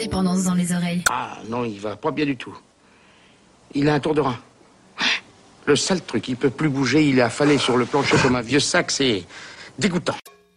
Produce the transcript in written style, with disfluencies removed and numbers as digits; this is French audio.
dépendance dans les oreilles. Ah non, il va pas bien du tout. Il a un tour de rein. Le sale truc, il peut plus bouger, il est affalé sur le plancher comme un vieux sac, c'est dégoûtant.